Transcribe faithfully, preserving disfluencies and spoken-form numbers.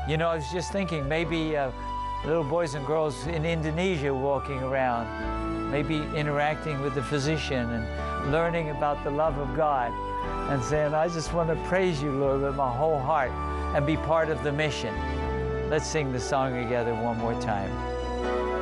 You know, I was just thinking maybe uh, little boys and girls in Indonesia walking around, maybe interacting with the physician and learning about the love of God and saying, I just want to praise you, Lord, with my whole heart and be part of the mission. Let's sing the song together one more time.